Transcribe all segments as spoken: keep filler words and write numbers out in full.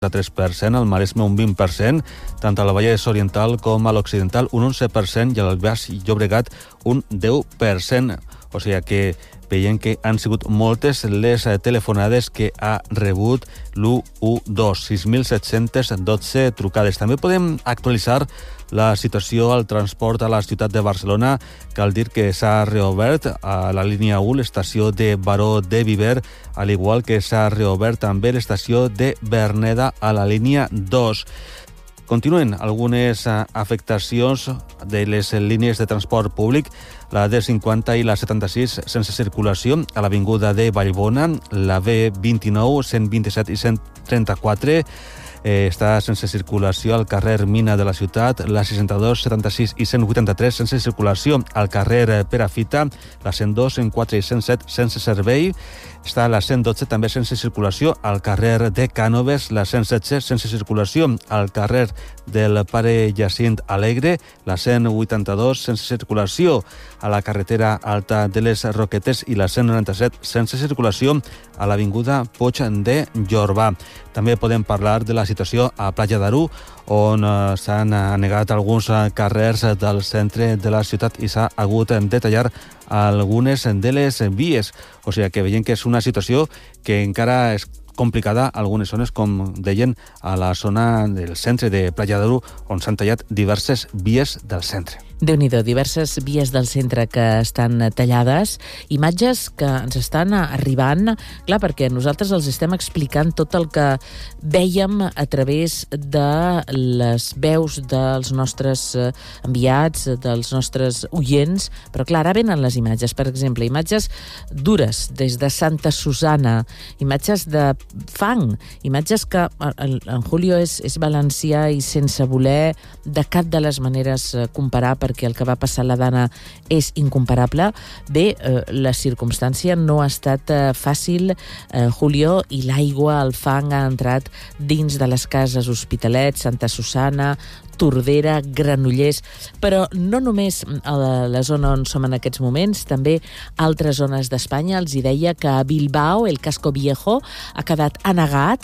tres per cent, al Maresme un vint per cent, tant al Vallès Oriental com a l'Occidental un onze per cent i al Baix Llobregat un deu per cent. O sigui que veiem que han sigut moltes les telefonades que ha rebut l'u u dos, sis mil set-cents dotze trucades. També podem actualitzar la situació al transport a la ciutat de Barcelona. Cal dir que s'ha reobert a la línia u l'estació de Baró de Viver, al igual que s'ha reobert també l'estació de Verneda a la línia dos. Continuen algunes afectacions de les línies de transport públic. La D cinquanta i la setanta-sis sense circulació a l'avinguda de Vallbona, la B vint-i-nou, cent vint-i-set i cent trenta-quatre eh, està sense circulació al carrer Mina de la ciutat, la seixanta-dos, setanta-sis i cent vuitanta-tres sense circulació al carrer Perafita, la cent dos, cent quatre i cent set sense servei. Està la cent dotze també sense circulació al carrer de Cànoves, la cent setze sense circulació al carrer del Pare Jacint Alegre, la cent vuitanta-dos sense circulació a la carretera alta de les Roquetes i la cent noranta-set sense circulació a l'avinguda Puig de Llorbà. També podem parlar de la situació a Platja d'Aro, on eh, s'han anegat alguns carrers del centre de la ciutat i s'ha hagut de tallar algunes de les vies. O sigui que veiem que és una situació que encara és complicada a algunes zones, com deien, a la zona del centre de Platja d'Aro, on s'han tallat diverses vies del centre. Déu-n'hi-do, diverses vies del centre que estan tallades, imatges que ens estan arribant, clar, perquè nosaltres els estem explicant tot el que vèiem a través de les veus dels nostres enviats, dels nostres oients, però clar, ara venen les imatges, per exemple, imatges dures, des de Santa Susana, imatges de fang, imatges que en Julio és, és valencià i sense voler de cap de les maneres comparar, perquè el que va passar a la Dana és incomparable. Bé, eh, la circumstància no ha estat eh, fàcil, eh, Julio, i l'aigua, el fang ha entrat dins de les cases Hospitalet, Santa Susana, Tordera, Granollers, però no només a la zona on som en aquests moments, també altres zones d'Espanya. Els hi deia que a Bilbao, el Casco Viejo, ha quedat anegat,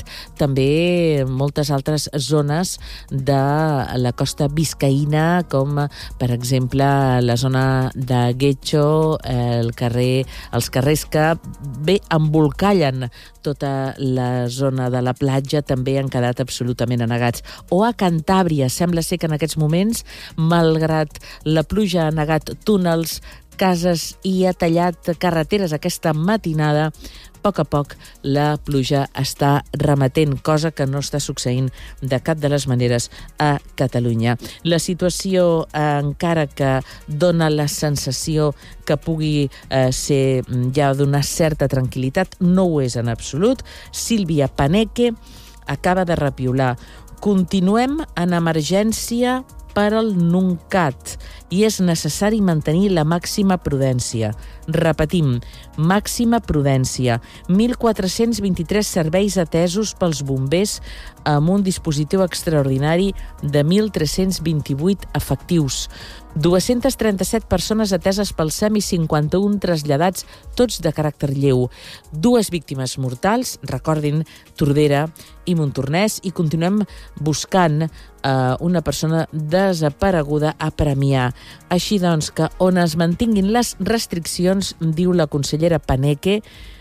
també moltes altres zones de la costa biscaïna, com per exemple la zona de Getxo, el carrer, els carrers que bé embolcallen tota la zona de la platja, també han quedat absolutament anegats. O a Cantàbria, sembla ser que en aquests moments, malgrat la pluja ha anegat túnels, cases i ha tallat carreteres aquesta matinada, a poc a poc la pluja està remetent, cosa que no està succeint de cap de les maneres a Catalunya. La situació, eh, encara que dona la sensació que pugui eh, ser ja d'una certa tranquil·litat, no ho és en absolut. Sílvia Paneque acaba de repiolar: continuem en emergència per al Nuncat i és necessari mantenir la màxima prudència. Repetim, màxima prudència. mil quatre-cents vint-i-tres serveis atesos pels bombers amb un dispositiu extraordinari de mil tres-cents vint-i-vuit efectius. dues-centes trenta-set persones ateses pel SEM i cinquanta-un traslladats, tots de caràcter lleu. Dues víctimes mortals, recordin, Tordera i Montornès, i continuem buscant eh, una persona desapareguda a Premià. Així doncs, que on es mantinguin les restriccions, diu la consellera Paneque,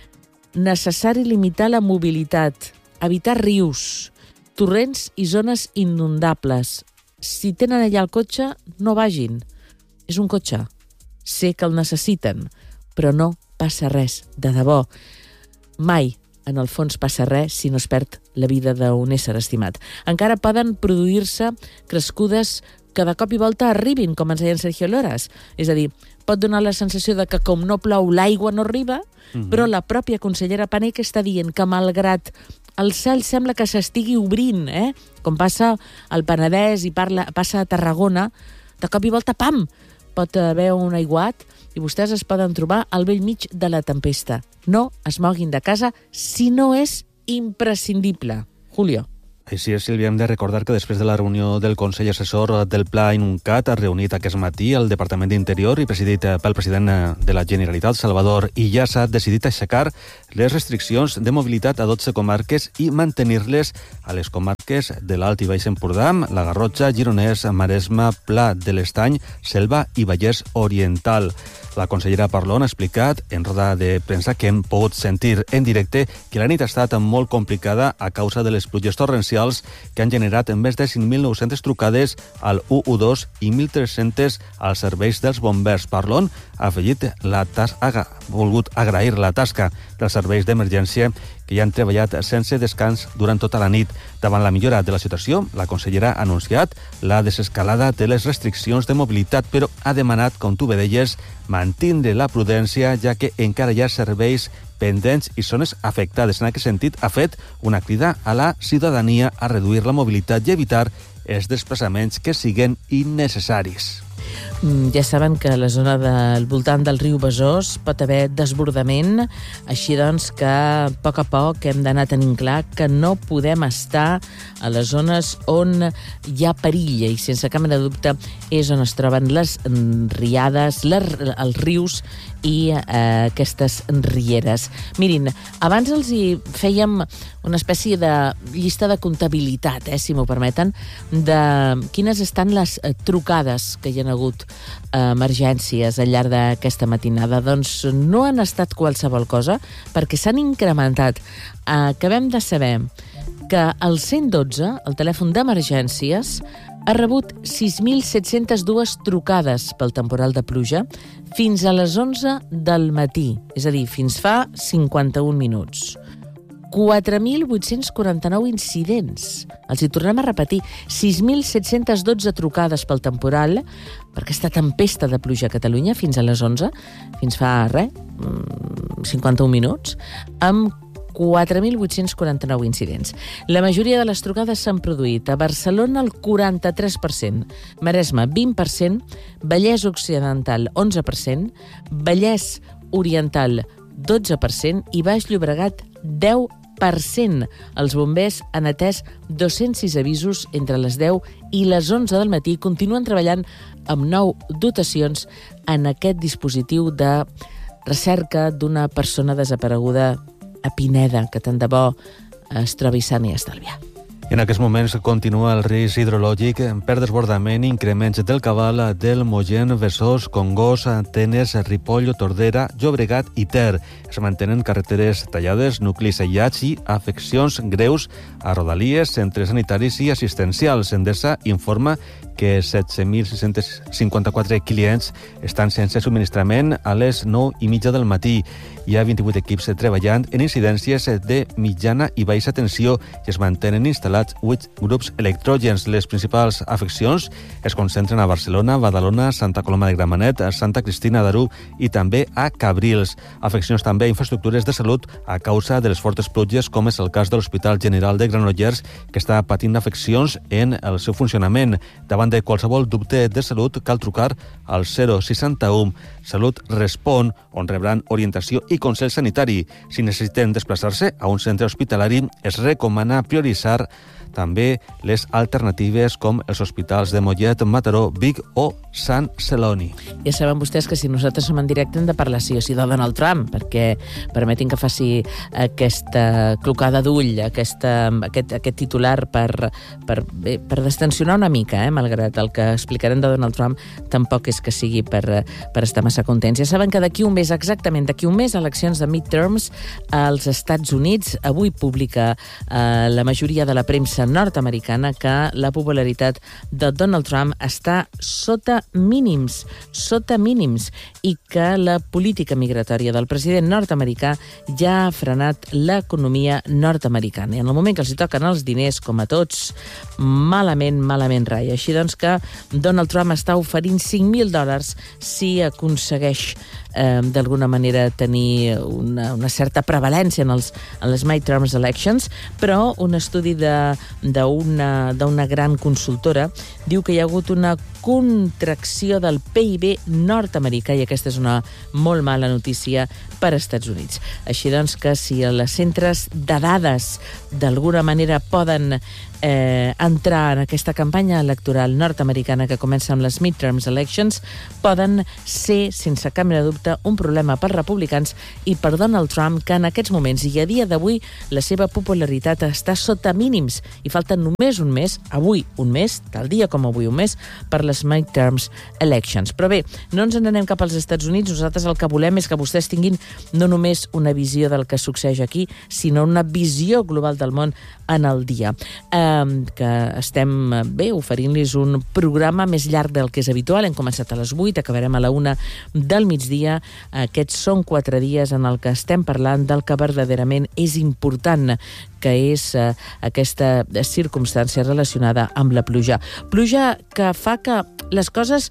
necessari limitar la mobilitat, evitar rius, torrents i zones inundables. Si tenen allà el cotxe, no vagin. És un cotxe. Sé que el necessiten, però no passa res, de debò. Mai, en el fons, passa res si no es perd la vida d'un ésser estimat. Encara poden produir-se crescudes que de cop i volta arribin, com ens deia en Sergio Loras. És a dir, pot donar la sensació de que com no plou, l'aigua no arriba, mm-hmm. però la pròpia consellera Paneque està dient que malgrat el cel sembla que s'estigui obrint, eh? Com passa al Penedès i parla, passa a Tarragona, de cop i volta, pam, pot haver un aiguat i vostès es poden trobar al bell mig de la tempesta. No es moguin de casa si no és imprescindible. Julio. Així és, Sílvia, hem de recordar que després de la reunió del Consell Assessor del Pla Inuncat, reunit aquest matí al Departament d'Interior i presidit pel president de la Generalitat, Salvador Illa, s'ha decidit aixecar les restriccions de mobilitat a dotze comarques i mantenir-les a les comarques de l'Alt i Baix Empordà, la Garrotxa, Gironès, Maresme, Pla de l'Estany, Selva i Vallès Oriental. La consellera Parlon ha explicat en roda de premsa que hem pogut sentir en directe que la nit ha estat molt complicada a causa de les pluges torrencials que han generat més de cinc mil nou-centes trucades al u u dos i mil tres-centes als serveis dels bombers. Parlon ha afegit la tas ha volgut agrair la tasca dels serveis d'emergència que hi han treballat sense descans durant tota la nit. Davant la millora de la situació, la consellera ha anunciat la desescalada de les restriccions de mobilitat, però ha demanat, com tu bé deies, mantindre la prudència, ja que encara hi ha serveis pendents i zones afectades. En aquest sentit, ha fet una crida a la ciutadania a reduir la mobilitat i evitar els desplaçaments que siguen innecessaris. Ja saben que a la zona del voltant del riu Besòs pot haver desbordament, així doncs que a poc a poc hem d'anar tenint clar que no podem estar a les zones on hi ha perill, i sense cap mena de dubte és on es troben les riades, les, els rius i eh, aquestes rieres. Mirin, abans els hi fèiem una espècie de llista de comptabilitat, eh, si m'ho permeten, de quines estan les trucades que hi ha hagut emergències al llarg d'aquesta matinada. Doncs no han estat qualsevol cosa, perquè s'han incrementat. Acabem de saber que el cent dotze, el telèfon d'emergències, ha rebut sis mil set-cents dos trucades pel temporal de pluja fins a les onze del matí, és a dir, fins fa cinquanta-un minuts. quatre mil vuit-cents quaranta-nou incidents. Els hi tornem a repetir, sis mil set-cents dotze trucades pel temporal, per aquesta tempesta de pluja a Catalunya fins a les onze, fins fa, res, cinquanta-un minuts, amb quatre mil vuit-cents quaranta-nou incidents. La majoria de les trucades s'han produït a Barcelona el quaranta-tres per cent, Maresme vint per cent, Vallès Occidental onze per cent, Vallès Oriental dotze per cent i Baix Llobregat deu per cent. Els bombers han atès dos-cents sis avisos entre les deu i les onze del matí i continuen treballant amb nou dotacions en aquest dispositiu de recerca d'una persona desapareguda a Pineda, que tant de bo es trobi sana i estalviar. En aquests moments continua el risc hidrològic per desbordament i increments del cabal del Mollent, Besòs, Congost, Tenes, Ripoll, Tordera, Llobregat i Ter. Es mantenen carreteres tallades, nuclis aïllats i afeccions greus a rodalies, centres sanitaris i assistencials. Endesa informa que setze mil sis-cents cinquanta-quatre clients estan sense subministrament a les nou i mitja del matí. Hi ha vint-i-vuit equips treballant en incidències de mitjana i baixa tensió i es mantenen instal·lats vuit grups electrògens. Les principals afeccions es concentren a Barcelona, Badalona, Santa Coloma de Gramenet, Santa Cristina d'Aro i també a Cabrils. Afeccions també a infraestructures de salut a causa de les fortes pluges, com és el cas de l'Hospital General de Granollers, que està patint afeccions en el seu funcionament. Davant de qualsevol dubte de salut, cal trucar al zero seixanta-u. Salut Respon, on rebran orientació i consell sanitari. Si necessiten desplaçar-se a un centre hospitalari, es recomana prioritzar també les alternatives com els hospitals de Mollet, Mataró, Vic o Sant Celoni. Ja saben vostès que si nosaltres som en directe hem de parlar sí o sí de Donald Trump, perquè permetin que faci aquesta clocada d'ull, aquesta, aquest, aquest titular per, per, bé, per destensionar una mica, eh? Malgrat el que explicarem de Donald Trump tampoc és que sigui per, per estar massa contents. Ja saben que d'aquí un mes, exactament d'aquí un mes, eleccions de midterms als Estats Units. Avui publica eh, la majoria de la premsa nord-americana que la popularitat de Donald Trump està sota mínims, sota mínims, i que la política migratòria del president nord-americà ja ha frenat l'economia nord-americana. I en el moment que els hi toquen els diners, com a tots, malament, malament rai. Així doncs que Donald Trump està oferint cinc mil dòlars si aconsegueix eh, d'alguna manera tenir una, una certa prevalència en, els, en les midterms elections, però un estudi d'una d'una gran consultora diu que hi ha hagut una contracció del P I B nord-americà i aquesta és una molt mala notícia per als Estats Units. Així doncs que si els centres de dades d'alguna manera poden eh, entrar en aquesta campanya electoral nord-americana que comença amb les midterms elections poden ser, sense cap mena de dubte, un problema pels republicans i per Donald Trump, que en aquests moments i a dia d'avui la seva popularitat està sota mínims i falta només un mes, avui un mes, tal dia com avui un mes, per les midterms elections. Però bé, no ens n'anem cap als Estats Units, nosaltres el que volem és que vostès tinguin no només una visió del que succeeix aquí, sinó una visió global del món en el dia. Eh, que estem bé oferint-los un programa més llarg del que és habitual. Hem començat a les vuit, acabarem a la una del migdia. Aquests són quatre dies en el que estem parlant del que verdaderament és important, que és eh, aquesta circumstància relacionada amb la pluja. Pluja que fa que les coses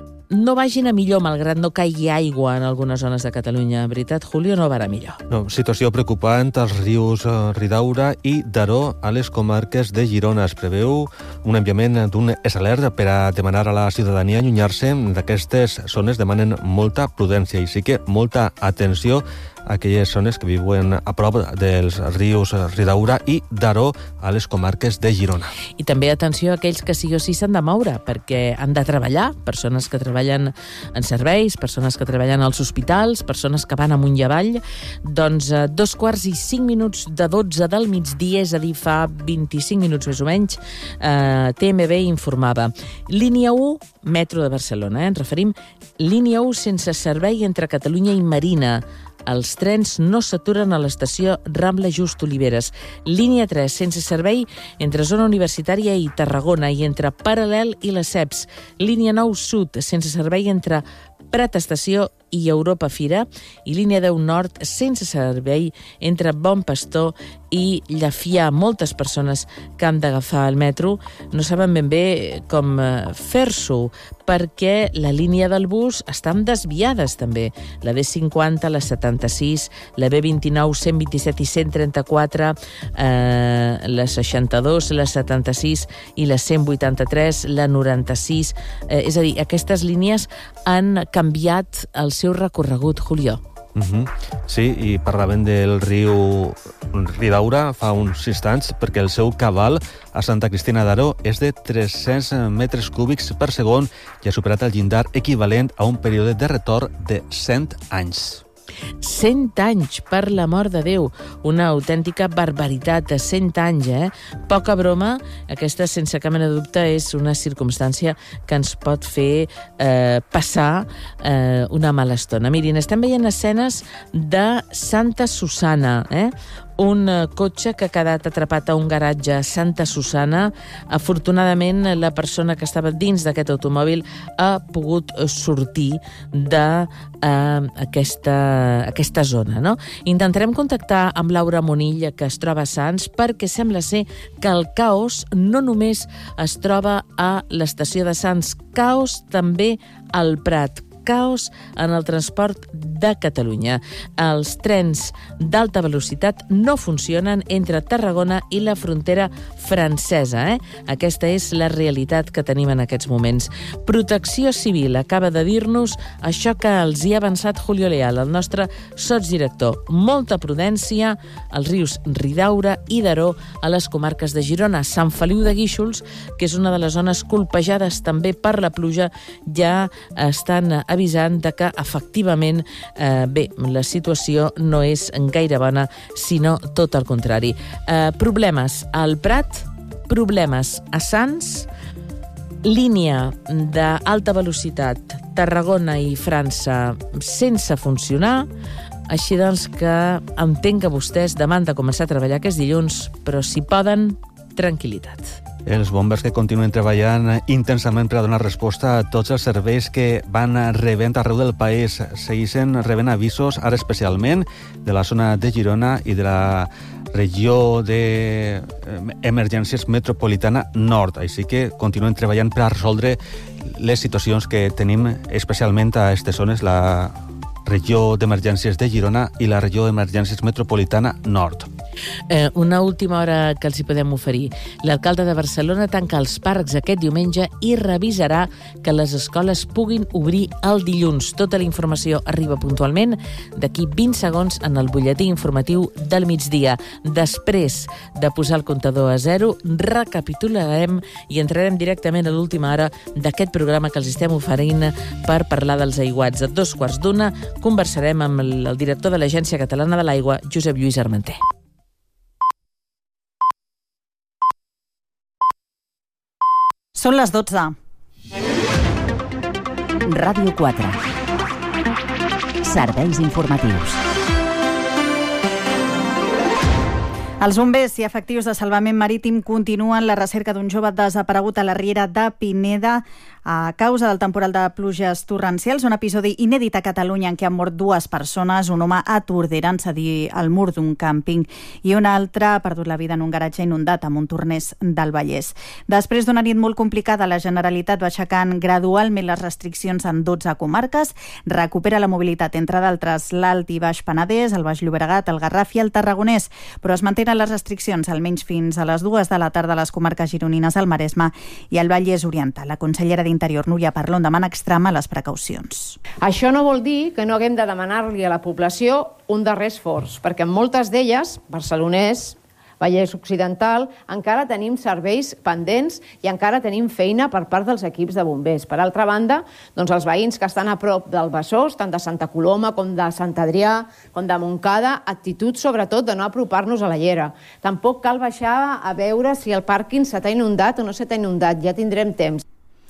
no vagin a millor, malgrat no caigui aigua en algunes zones de Catalunya. Veritat, Julio, no va a millor. No, situació preocupant als rius Ridaura i Daró a les comarques de Girona. Es preveu un enviament d'un alert per a demanar a la ciutadania allunyar-se d'aquestes zones. Demanen molta prudència i sí que molta atenció a aquelles zones que viuen a prop dels rius Ridaura i Daró a les comarques de Girona. I també atenció a aquells que sí o sí s'han de moure, perquè han de treballar, persones que treballen en serveis, persones que treballen als hospitals, persones que van amunt i avall. Doncs eh, dos quarts i cinc minuts de dotze del migdia, és a dir, fa vint-i-cinc minuts més o menys, eh, T M B informava. Línia u, metro de Barcelona, eh, ens referim, línia u sense servei entre Catalunya i Marina. Els trens no s'aturen a l'estació Rambla Just Oliveres. Línia tres, sense servei entre zona universitària i Tarragona i entre Paral·lel i les C E Ps. Línia nou Sud, sense servei entre Prat Estació i Europa Fira. I línia deu Nord, sense servei entre Bon Pastor i Llafià. Moltes persones que han d'agafar el metro no saben ben bé com fer-s'ho, perquè la línia del bus estan desviades també. La B cinquanta, la setanta-sis, la B vint-i-nou, cent vint-i-set i cent trenta-quatre, eh, la seixanta-dos, la setanta-sis i la cent vuitanta-tres, la noranta-sis. Eh, és a dir, aquestes línies han canviat el seu recorregut, Julio. Uh-huh. Sí, i parlaven del riu Ridaura fa uns instants, perquè el seu cabal a Santa Cristina d'Aro és de tres-cents metres cúbics per segon i ha superat el llindar equivalent a un període de retorn de cent anys. cent anys, per l'amor de Déu. Una autèntica barbaritat de cent anys, eh? Poca broma, aquesta, sense cap mena de dubte, és una circumstància que ens pot fer eh, passar eh, una mala estona. Mirin, estem veient escenes de Santa Susana, eh? Un cotxe que ha quedat atrapat a un garatge a Santa Susana. Afortunadament, la persona que estava dins d'aquest automòbil ha pogut sortir d'aquesta eh, aquesta zona, no? Intentarem contactar amb Laura Monilla, que es troba a Sants, perquè sembla ser que el caos no només es troba a l'estació de Sants, caos també al Prat, caos en el transport de Catalunya. Els trens d'alta velocitat no funcionen entre Tarragona i la frontera francesa. Eh? Aquesta és la realitat que tenim en aquests moments. Protecció Civil acaba de dir-nos això que els hi ha avançat Julio Leal, el nostre sotsdirector. Molta prudència als rius Ridaura i Daró a les comarques de Girona. Sant Feliu de Guíxols, que és una de les zones colpejades també per la pluja, ja estan avisant de que efectivament eh, bé, la situació no és gaire bona, sinó tot el contrari. Eh, problemes al Prat, problemes a Sants, línia d'alta velocitat Tarragona i França sense funcionar. Així doncs que entenc que vostès demà han de començar a treballar aquest dilluns, però si poden, tranquil·litat. Els bombers que continuen treballant intensament per a donar resposta a tots els serveis que van rebent arreu del país. Segueixen rebent avisos, ara especialment, de la zona de Girona i de la regió d'emergències metropolitana nord. Així que continuen treballant per a resoldre les situacions que tenim especialment a aquestes zones, la regió d'emergències de Girona i la regió d'emergències metropolitana nord. Eh, una última hora que els hi podem oferir. L'alcalde de Barcelona tanca els parcs aquest diumenge i revisarà que les escoles puguin obrir el dilluns. Tota la informació arriba puntualment d'aquí vint segons en el butlletí informatiu del migdia. Després de posar el comptador a zero, recapitularem i entrarem directament a l'última hora d'aquest programa que els estem oferint per parlar dels aiguats. A dos quarts d'una conversarem amb el director de l'Agència Catalana de l'Aigua, Josep Lluís Armenter. Són les dotze. Ràdio quatre. Serveis informatius. Els bombers i efectius de salvament marítim continuen la recerca d'un jove desaparegut a la riera de Pineda a causa del temporal de pluges torrencials, un episodi inèdit a Catalunya en què han mort dues persones, un home a Tordera en cedir el mur d'un càmping i un altre ha perdut la vida en un garatge inundat a Montornès del Vallès. Després d'una nit molt complicada, la Generalitat va aixecant gradualment les restriccions en dotze comarques, recupera la mobilitat, entre d'altres, l'Alt i Baix Penedès, el Baix Llobregat, el Garraf i el Tarragonès, però es mantenen les restriccions almenys fins a les dues de la tarda a les comarques gironines, al Maresme i al Vallès Oriental. La consellera d'Interior, Núria Parlon, demana extremar les precaucions. Això no vol dir que no haguem de demanar-li a la població un darrer esforç, perquè en moltes d'elles, barcelonès, Vallès Occidental, encara tenim serveis pendents i encara tenim feina per part dels equips de bombers. Per altra banda, doncs els veïns que estan a prop del Besòs, tant de Santa Coloma com de Sant Adrià, com de Montcada, actitud sobretot de no apropar-nos a la llera. Tampoc cal baixar a veure si el pàrquing se t'ha inundat o no se t'ha inundat, ja tindrem temps.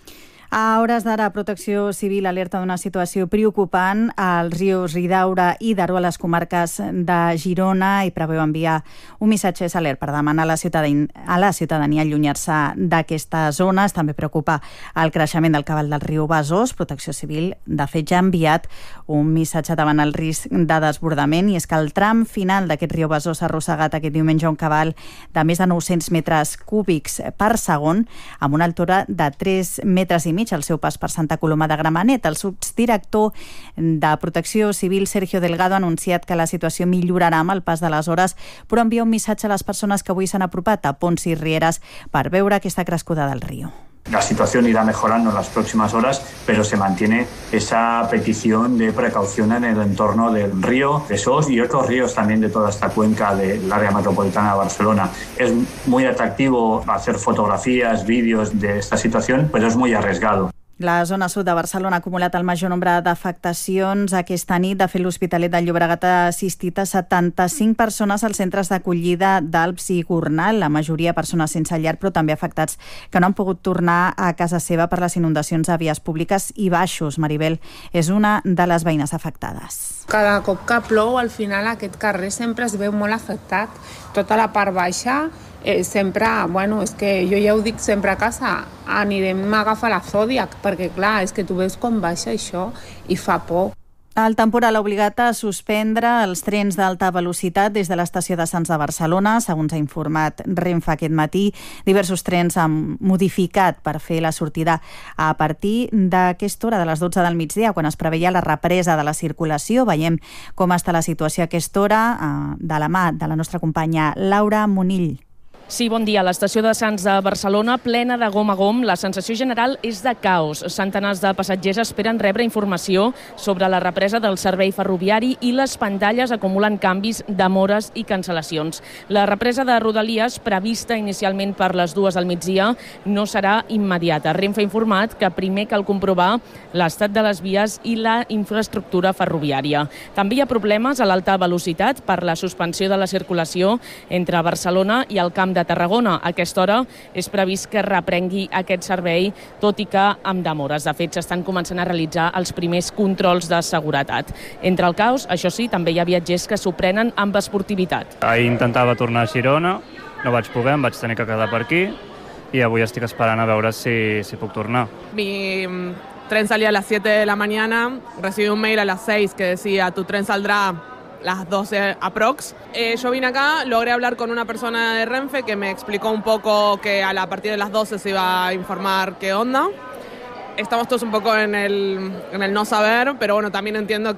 A hores d'ara, Protecció Civil alerta d'una situació preocupant als rius Ridaura i Daró a les comarques de Girona i preveu enviar un missatge d'alert per demanar a la ciutadania, a la ciutadania allunyar-se d'aquestes zones. També preocupa el creixement del cabal del riu Besòs. Protecció Civil, de fet, ja ha enviat un missatge davant el risc de desbordament, i és que el tram final d'aquest riu Besòs ha arrossegat aquest diumenge un cabal de més de nou-cents metres cúbics per segon, amb una altura de tres metres i mig al seu pas per Santa Coloma de Gramenet. El subdirector de Protecció Civil, Sergio Delgado, ha anunciat que la situació millorarà amb el pas de les hores, però envia un missatge a les persones que avui s'han apropat a ponts i rieres per veure aquesta crescuda del riu. La situación irá mejorando en las próximas horas, pero se mantiene esa petición de precaución en el entorno del río Besòs y otros ríos también de toda esta cuenca del área metropolitana de Barcelona. Es muy atractivo hacer fotografías, vídeos de esta situación, pero es muy arriesgado. La zona sud de Barcelona ha acumulat el major nombre d'afectacions aquesta nit. De fet, l'Hospitalet del Llobregat ha assistit a setanta-cinc persones als centres d'acollida d'Alps i Gornal, la majoria persones sense llar, però també afectats que no han pogut tornar a casa seva per les inundacions a vies públiques i baixos. Maribel és una de les veïnes afectades. Cada cop que plou, al final aquest carrer sempre es veu molt afectat. Tota la part baixa, eh, sempre, bueno, és que jo ja ho dic sempre a casa, anirem a agafar la Zodiac, perquè clar, és que tu veus com baixa això i fa por. El temporal ha obligat a suspendre els trens d'alta velocitat des de l'estació de Sants de Barcelona. Segons ha informat Renfe aquest matí, diversos trens han modificat per fer la sortida a partir d'aquesta hora, de les dotze del migdia, quan es preveia la represa de la circulació. Veiem com està la situació a aquesta hora de la mà de la nostra companya Laura Monill. Sí, bon dia. L'estació de Sants de Barcelona plena de gom a gom. La sensació general és de caos. Centenars de passatgers esperen rebre informació sobre la represa del servei ferroviari i les pantalles acumulen canvis, demores i cancel·lacions. La represa de Rodalies, prevista inicialment per les dues al migdia, no serà immediata. Renfe ha informat que primer cal comprovar l'estat de les vies i la infraestructura ferroviària. També hi ha problemes a l'alta velocitat per la suspensió de la circulació entre Barcelona i el Camp de Tarragona. A aquesta hora és previst que reprengui aquest servei, tot i que amb demores. De fet, s'estan començant a realitzar els primers controls de seguretat. Entre el caos, això sí, també hi ha viatgers que s'ho prenen amb esportivitat. Ahir intentava tornar a Girona, no vaig poder, em vaig tenir que quedar per aquí i avui estic esperant a veure si, si puc tornar. Mi tren salía a las siete de la mañana, recibí un mail a las seis que decía tu tren saldrá las doce aprox. Eh, yo vine acá, logré hablar con una persona de Renfe que me explicó un poco que a, la, a partir de las doce se iba a informar qué onda. Estamos todos un poco en el, en el no saber, pero bueno, también entiendo que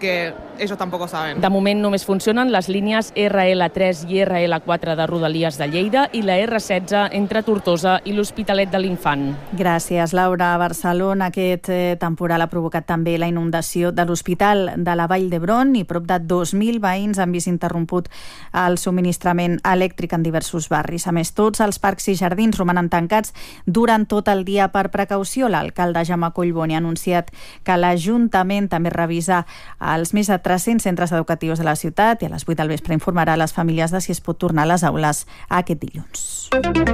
ellos tampoco saben. De moment només funcionen les línies erre ele tres i erre ele quatre de Rodalies de Lleida i la erre setze entre Tortosa i l'Hospitalet de l'Infant. Gràcies, Laura. A Barcelona aquest eh, temporal ha provocat també la inundació de l'Hospital de la Vall d'Hebron i prop de dos mil veïns han vist interromput el subministrament elèctric en diversos barris. A més, tots els parcs i jardins romanen tancats durant tot el dia per precaució. L'alcalde Jaume Collboni ha anunciat que l'Ajuntament també revisa els més de tres-cents centres educatius de la ciutat i a les vuit del vespre informarà a les famílies de si es pot tornar a les aules aquest dilluns.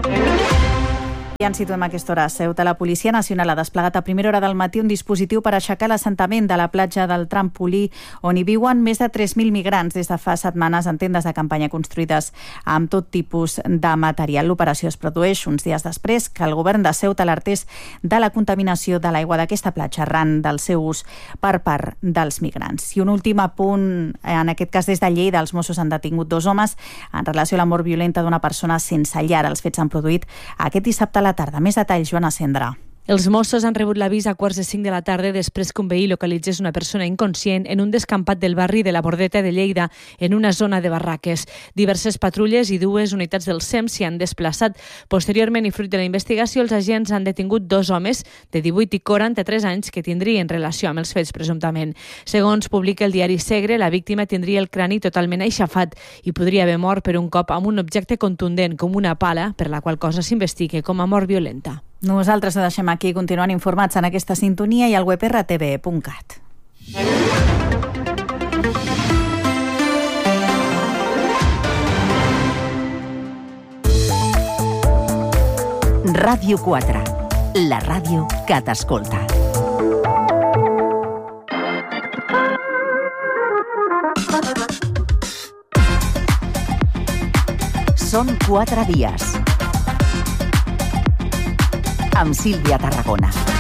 I ens situem a aquesta hora a Ceuta. La Policia Nacional ha desplegat a primera hora del matí un dispositiu per aixecar l'assentament de la platja del Trampolí, on hi viuen més de tres mil migrants des de fa setmanes en tendes de campanya construïdes amb tot tipus de material. L'operació es produeix uns dies després que el govern de Ceuta alertés de la contaminació de l'aigua d'aquesta platja arran del seu ús per part dels migrants. I un últim apunt, en aquest cas des de Lleida, els Mossos han detingut dos homes en relació a la mort violenta d'una persona sense llar. Els fets s'han produït aquest dissabte a la tarda. Més detalls, Joana Cendra. Els Mossos han rebut l'avís a quarts de cinc de la tarda després que un veí localitzés una persona inconscient en un descampat del barri de la Bordeta de Lleida, en una zona de barraques. Diverses patrulles i dues unitats del S E M s'hi han desplaçat. Posteriorment, i fruit de la investigació, els agents han detingut dos homes de divuit i quaranta-tres anys que tindrien relació amb els fets presumptament. Segons publica el diari Segre, la víctima tindria el crani totalment aixafat i podria haver mort per un cop amb un objecte contundent com una pala, per la qual cosa s'investiga com a mort violenta. Nosaltres ho deixem aquí, continuant informats en aquesta sintonia i al web erre te ve punt cat. Ràdio quatre, la ràdio que t'escolta. Són quatre dies. Amb Sílvia Tarragona.